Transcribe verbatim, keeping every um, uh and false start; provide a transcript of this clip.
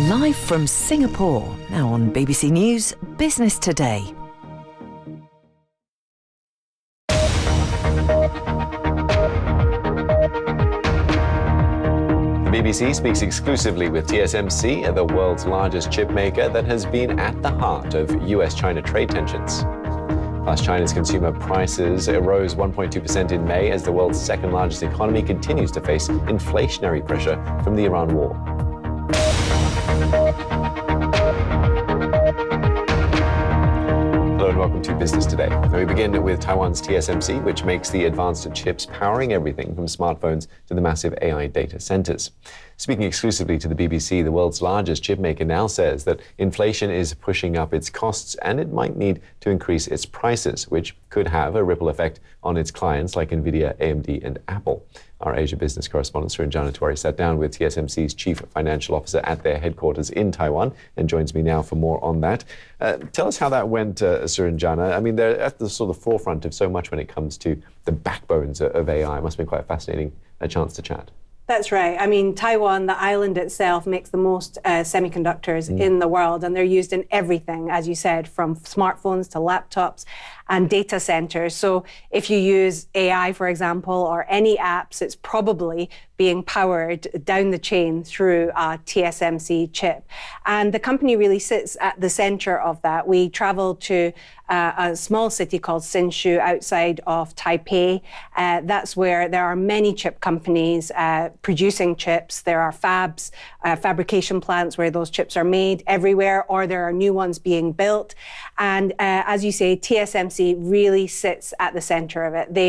Live from Singapore, now on B B C News Business Today. The B B C speaks exclusively with T S M C, the world's largest chip maker that has been at the heart of U S China trade tensions. Plus, China's consumer prices rose one point two percent in May as the world's second largest economy continues to face inflationary pressure from the Iran war. Hello and welcome to Business Today. We begin with Taiwan's T S M C, which makes the advanced chips powering everything from smartphones to the massive A I data centers. Speaking exclusively to the B B C, the world's largest chip maker now says that inflation is pushing up its costs and it might need to increase its prices, which could have a ripple effect on its clients like Nvidia, A M D and Apple. Our Asia business correspondent, Suranjana Tewari, sat down with T S M C's chief financial officer at their headquarters in Taiwan and joins me now for more on that. Uh, tell us how that went, uh, Suranjana. I mean, they're at the sort of forefront of so much when it comes to the backbones of A I. It must have been quite a fascinating uh, chance to chat. That's right. I mean, Taiwan, the island itself, makes the most uh, semiconductors mm. in the world, and they're used in everything, as you said, from smartphones to laptops and data centers. So if you use A I, for example, or any apps, it's probably being powered down the chain through a T S M C chip. And the company really sits at the center of that. We traveled to uh, a small city called Hsinchu outside of Taipei. Uh, that's where there are many chip companies uh, producing chips. There are fabs, uh, fabrication plants where those chips are made everywhere, or there are new ones being built. And uh, as you say, T S M C really sits at the center of it. They